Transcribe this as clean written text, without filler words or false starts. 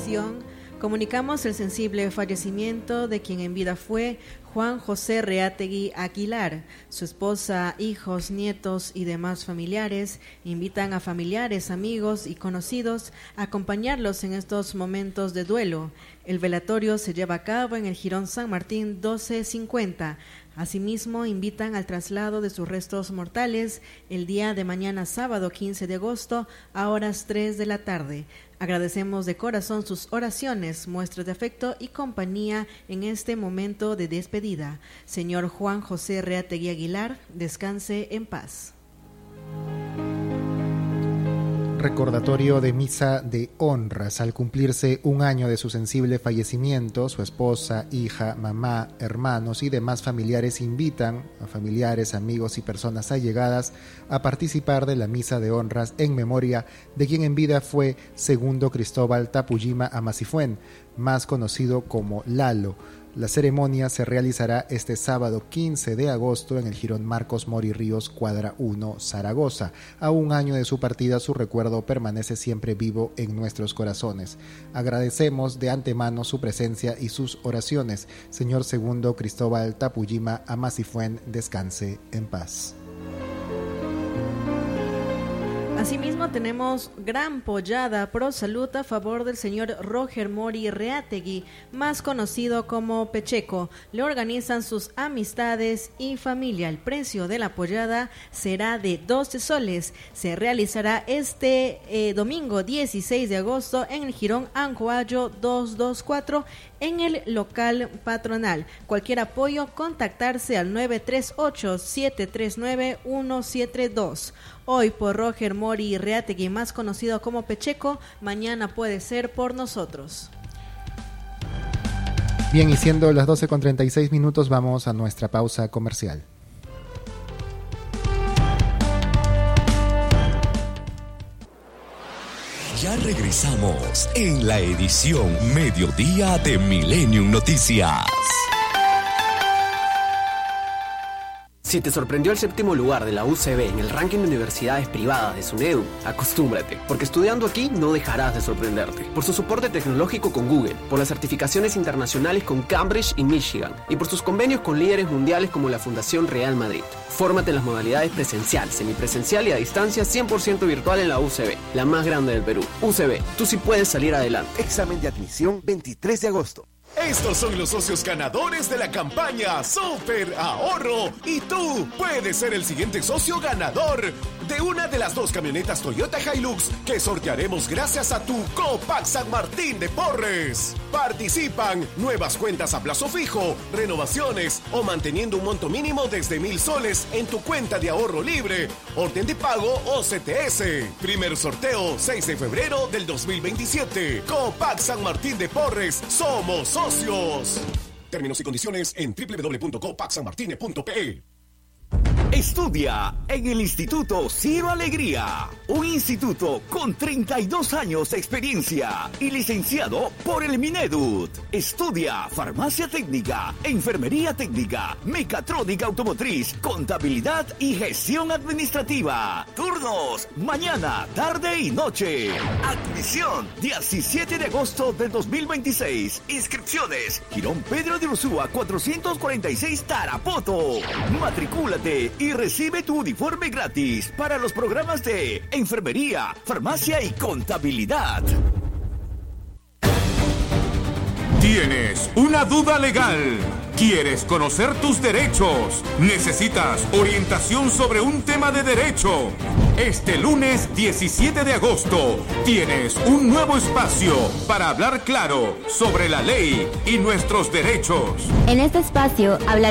edición, comunicamos el sensible fallecimiento de quien en vida fue Juan José Reategui Aguilar. Su esposa, hijos, nietos y demás familiares invitan a familiares, amigos y conocidos a acompañarlos en estos momentos de duelo. El velatorio se lleva a cabo en el Jirón San Martín 1250. Asimismo, invitan al traslado de sus restos mortales el día de mañana, sábado 15 de agosto, a horas 3 de la tarde. Agradecemos de corazón sus oraciones, muestras de afecto y compañía en este momento de despedida. Señor Juan José Reategui Aguilar, descanse en paz. Recordatorio de misa de honras. Al cumplirse un año de su sensible fallecimiento, su esposa, hija, mamá, hermanos y demás familiares invitan a familiares, amigos y personas allegadas a participar de la misa de honras en memoria de quien en vida fue Segundo Cristóbal Tapuyima Amasifuen, más conocido como Lalo. La ceremonia se realizará este sábado 15 de agosto en el Jirón Marcos Mori Ríos, cuadra 1, Zaragoza. A un año de su partida, su recuerdo permanece siempre vivo en nuestros corazones. Agradecemos de antemano su presencia y sus oraciones. Señor Segundo Cristóbal Tapuyima Amasifuen, descanse en paz. Asimismo, tenemos gran pollada pro salud a favor del señor Roger Mori Reategui, más conocido como Pecheco. Le organizan sus amistades y familia. El precio de la pollada será de 12 soles. Se realizará este domingo 16 de agosto en el Jirón Ancoayo 224 en el local patronal. Cualquier apoyo, contactarse al 938-739-172. Hoy por Roger Mori Reategui, más conocido como Pecheco, mañana puede ser por nosotros. Bien, y siendo las 12:36, vamos a nuestra pausa comercial. Ya regresamos en la edición Mediodía de Millennium Noticias. Si te sorprendió el 7º lugar de la UCB en el ranking de universidades privadas de SUNEDU, acostúmbrate, porque estudiando aquí no dejarás de sorprenderte. Por su soporte tecnológico con Google, por las certificaciones internacionales con Cambridge y Michigan, y por sus convenios con líderes mundiales como la Fundación Real Madrid. Fórmate en las modalidades presencial, semipresencial y a distancia 100% virtual en la UCB, la más grande del Perú. UCB, tú sí puedes salir adelante. Examen de admisión 23 de agosto. Estos son los socios ganadores de la campaña Super Ahorro y tú puedes ser el siguiente socio ganador de una de las 2 camionetas Toyota Hilux que sortearemos gracias a tu Copac San Martín de Porres. Participan nuevas cuentas a plazo fijo, renovaciones o manteniendo un monto mínimo desde 1,000 soles en tu cuenta de ahorro libre, orden de pago o CTS. Primer sorteo 6 de febrero del 2027. Copac San Martín de Porres, somos socios. Términos y condiciones en www.copacsanmartine.pe. Estudia en el Instituto Ciro Alegría, un instituto con 32 años de experiencia y licenciado por el Minedut. Estudia farmacia técnica, enfermería técnica, mecatrónica automotriz, contabilidad y gestión administrativa. Turnos, mañana, tarde y noche. Admisión, 17 de agosto del 2026. Inscripciones, Jirón Pedro de Ursúa 446 Tarapoto. Matricúlate y recibe tu uniforme gratis para los programas de enfermería, farmacia y contabilidad. ¿Tienes una duda legal? ¿Quieres conocer tus derechos? ¿Necesitas orientación sobre un tema de derecho? Este lunes 17 de agosto tienes un nuevo espacio para hablar claro sobre la ley y nuestros derechos. En este espacio hablaremos